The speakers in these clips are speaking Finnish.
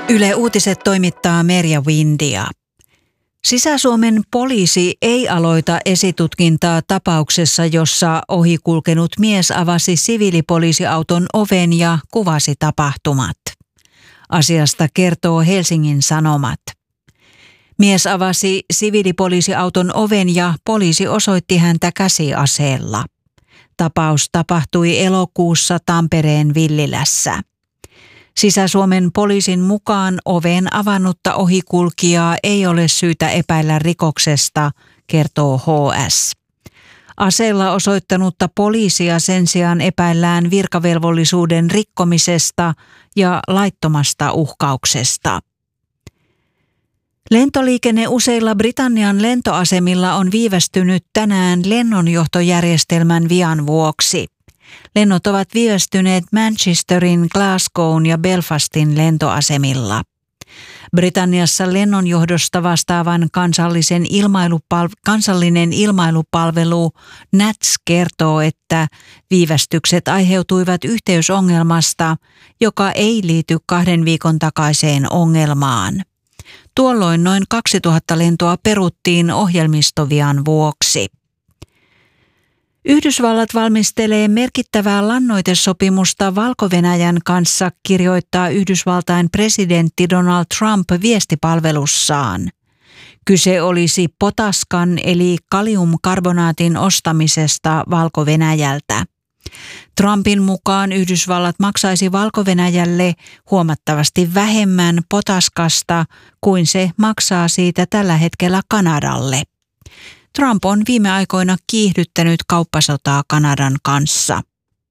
Yle Uutiset toimittaa Merja Windia. Sisä-Suomen poliisi ei aloita esitutkintaa tapauksessa, jossa ohikulkenut mies avasi siviilipoliisiauton oven ja kuvasi tapahtumat. Asiasta kertoo Helsingin Sanomat. Mies avasi siviilipoliisiauton oven ja poliisi osoitti häntä käsiaseella. Tapaus tapahtui elokuussa Tampereen Villilässä. Sisä-Suomen poliisin mukaan oven avannutta ohikulkijaa ei ole syytä epäillä rikoksesta, kertoo HS. Aseella osoittanutta poliisia sen sijaan epäillään virkavelvollisuuden rikkomisesta ja laittomasta uhkauksesta. Lentoliikenne useilla Britannian lentoasemilla on viivästynyt tänään lennonjohtojärjestelmän vian vuoksi. Lennot ovat viivästyneet Manchesterin, Glasgown ja Belfastin lentoasemilla. Britanniassa lennonjohdosta vastaavan kansallinen ilmailupalvelu NATS kertoo, että viivästykset aiheutuivat yhteysongelmasta, joka ei liity 2 viikon takaiseen ongelmaan. Tuolloin noin 2000 lentoa peruttiin ohjelmistovian vuoksi. Yhdysvallat valmistelee merkittävää lannoitesopimusta Valko-Venäjän kanssa, kirjoittaa Yhdysvaltain presidentti Donald Trump viestipalvelussaan. Kyse olisi potaskan eli kaliumkarbonaatin ostamisesta Valko-Venäjältä. Trumpin mukaan Yhdysvallat maksaisi Valko-Venäjälle huomattavasti vähemmän potaskasta kuin se maksaa siitä tällä hetkellä Kanadalle. Trump on viime aikoina kiihdyttänyt kauppasotaa Kanadan kanssa.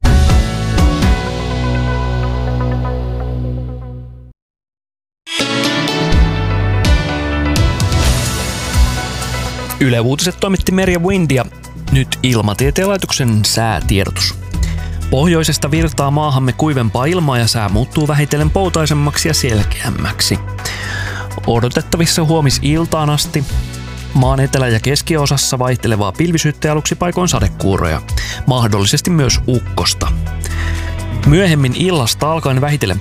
Yle Uutiset toimitti Merja Windia. Nyt Ilmatieteen laitoksen säätiedotus. Pohjoisesta virtaa maahamme kuivempaa ilmaa ja sää muuttuu vähitellen poutaisemmaksi ja selkeämmäksi. Odotettavissa huomisiltaan asti maan etelä- ja keskiosassa vaihtelevaa pilvisyyttä ja aluksi paikoin sadekuuroja, mahdollisesti myös ukkosta. Myöhemmin illasta alkaen vähitellen